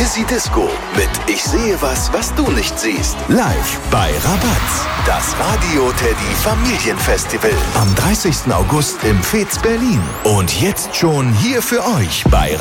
Dizzy Disco mit Ich sehe was du nicht siehst. Live bei Rabatz. Das Radio Teddy Familienfestival am 30. August im Fez Berlin. Und jetzt schon hier für euch bei